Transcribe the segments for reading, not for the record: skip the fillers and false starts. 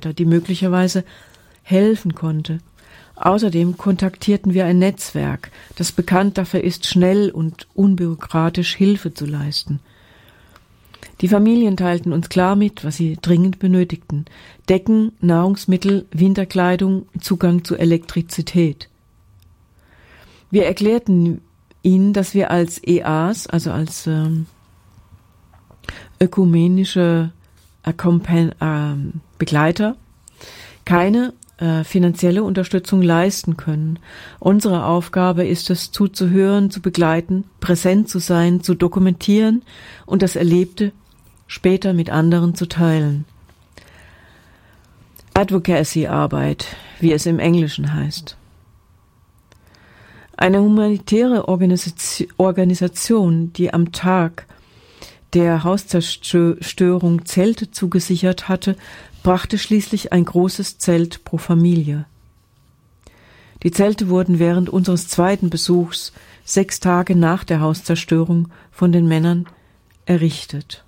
Mitarbeiter, die möglicherweise helfen konnte. Außerdem kontaktierten wir ein Netzwerk, das bekannt dafür ist, schnell und unbürokratisch Hilfe zu leisten. Die Familien teilten uns klar mit, was sie dringend benötigten: Decken, Nahrungsmittel, Winterkleidung, Zugang zu Elektrizität. Wir erklärten ihnen, dass wir als EAs, also als ökumenische Begleiter, keine finanzielle Unterstützung leisten können. Unsere Aufgabe ist es, zuzuhören, zu begleiten, präsent zu sein, zu dokumentieren und das Erlebte später mit anderen zu teilen. Advocacy-Arbeit, wie es im Englischen heißt. Eine humanitäre Organisation, die am Tag der Hauszerstörung Zelte zugesichert hatte, brachte schließlich ein großes Zelt pro Familie. Die Zelte wurden während unseres zweiten Besuchs, 6 Tage nach der Hauszerstörung, von den Männern errichtet.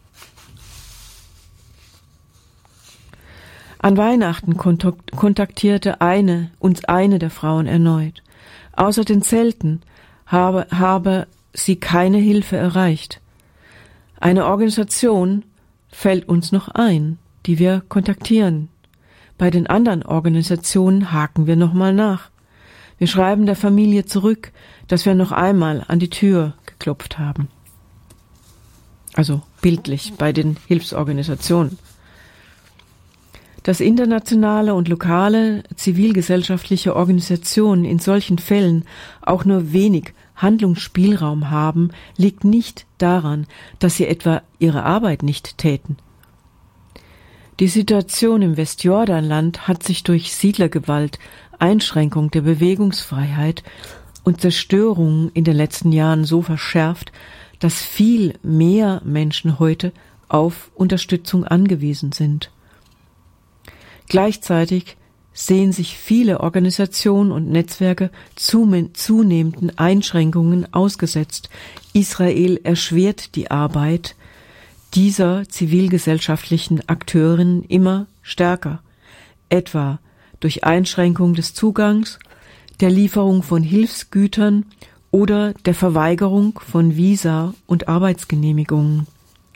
An Weihnachten kontaktierte uns eine der Frauen erneut. Außer den Zelten habe sie keine Hilfe erreicht. Eine Organisation fällt uns noch ein, die wir kontaktieren. Bei den anderen Organisationen haken wir nochmal nach. Wir schreiben der Familie zurück, dass wir noch einmal an die Tür geklopft haben. Also bildlich bei den Hilfsorganisationen. Dass internationale und lokale zivilgesellschaftliche Organisationen in solchen Fällen auch nur wenig Handlungsspielraum haben, liegt nicht daran, dass sie etwa ihre Arbeit nicht täten. Die Situation im Westjordanland hat sich durch Siedlergewalt, Einschränkung der Bewegungsfreiheit und Zerstörungen in den letzten Jahren so verschärft, dass viel mehr Menschen heute auf Unterstützung angewiesen sind. Gleichzeitig sehen sich viele Organisationen und Netzwerke zunehmenden Einschränkungen ausgesetzt. Israel erschwert die Arbeit dieser zivilgesellschaftlichen Akteurinnen immer stärker, etwa durch Einschränkung des Zugangs, der Lieferung von Hilfsgütern oder der Verweigerung von Visa und Arbeitsgenehmigungen.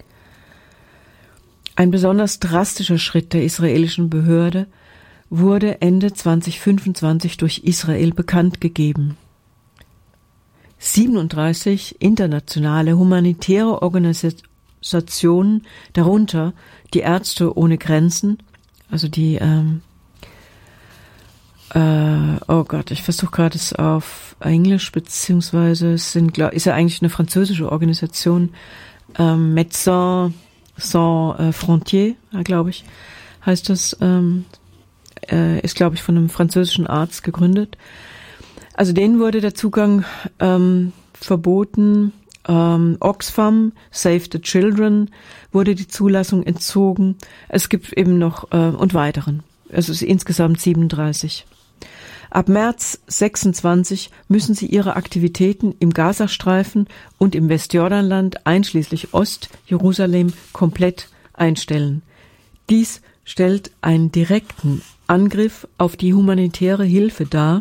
Ein besonders drastischer Schritt der israelischen Behörde wurde Ende 2025 durch Israel bekannt gegeben. 37 internationale humanitäre Organisationen, darunter die Ärzte ohne Grenzen, also die, ich versuche gerade es auf Englisch, beziehungsweise ist ja eigentlich eine französische Organisation, Médecins Sans Frontières, glaube ich, heißt das, ist, glaube ich, von einem französischen Arzt gegründet. Also denen wurde der Zugang verboten. Oxfam, Save the Children, wurde die Zulassung entzogen. Es gibt eben noch und weiteren. Also es ist insgesamt 37. Ab März 26 müssen sie ihre Aktivitäten im Gazastreifen und im Westjordanland einschließlich Ostjerusalem komplett einstellen. Dies stellt einen direkten Angriff auf die humanitäre Hilfe dar.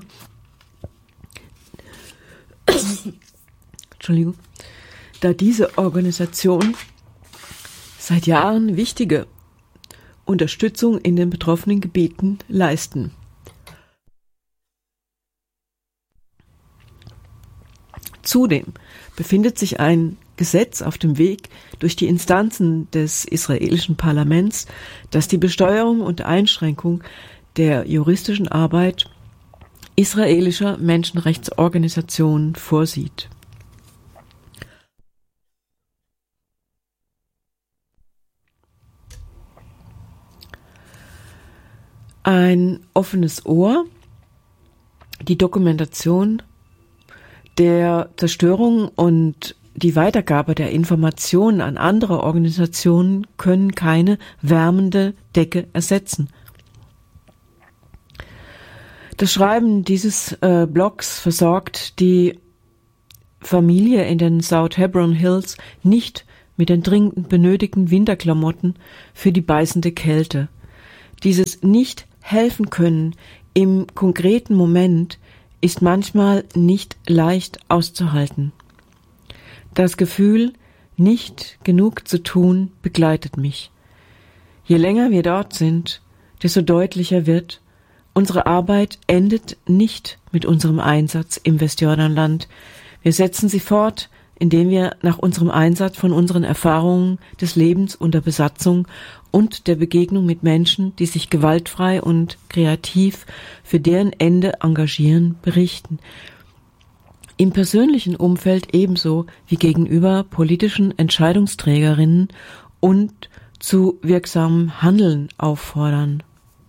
Entschuldigung. Da diese Organisation seit Jahren wichtige Unterstützung in den betroffenen Gebieten leisten. Zudem befindet sich ein Gesetz auf dem Weg durch die Instanzen des israelischen Parlaments, das die Besteuerung und Einschränkung der juristischen Arbeit israelischer Menschenrechtsorganisationen vorsieht. Ein offenes Ohr, die Dokumentation der Zerstörung und die Weitergabe der Informationen an andere Organisationen können keine wärmende Decke ersetzen. Das Schreiben dieses Blogs versorgt die Familie in den South Hebron Hills nicht mit den dringend benötigten Winterklamotten für die beißende Kälte. Dieses Nicht-Helfen-Können im konkreten Moment ist manchmal nicht leicht auszuhalten. Das Gefühl, nicht genug zu tun, begleitet mich. Je länger wir dort sind, desto deutlicher wird, unsere Arbeit endet nicht mit unserem Einsatz im Westjordanland. Wir setzen sie fort, indem wir nach unserem Einsatz von unseren Erfahrungen des Lebens unter Besatzung und der Begegnung mit Menschen, die sich gewaltfrei und kreativ für deren Ende engagieren, berichten. Im persönlichen Umfeld ebenso wie gegenüber politischen Entscheidungsträgerinnen und zu wirksamem Handeln auffordern.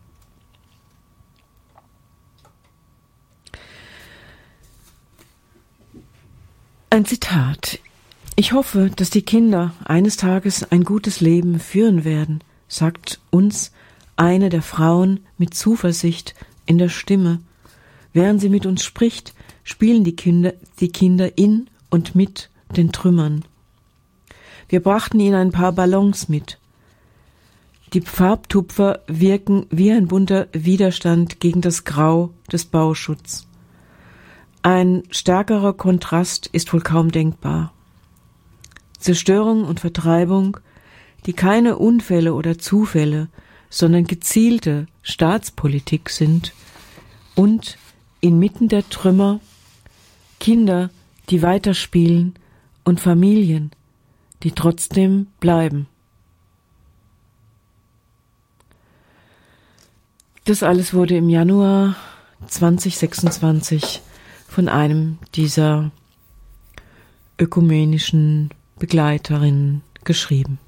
Ein Zitat. Ich hoffe, dass die Kinder eines Tages ein gutes Leben führen werden, sagt uns eine der Frauen mit Zuversicht in der Stimme. Während sie mit uns spricht, spielen die Kinder in und mit den Trümmern. Wir brachten ihnen ein paar Ballons mit. Die Farbtupfer wirken wie ein bunter Widerstand gegen das Grau des Bauschutzes. Ein stärkerer Kontrast ist wohl kaum denkbar. Zerstörung und Vertreibung, die keine Unfälle oder Zufälle, sondern gezielte Staatspolitik sind, und inmitten der Trümmer Kinder, die weiterspielen, und Familien, die trotzdem bleiben. Das alles wurde im Januar 2026 von einem dieser ökumenischen Begleiterinnen geschrieben.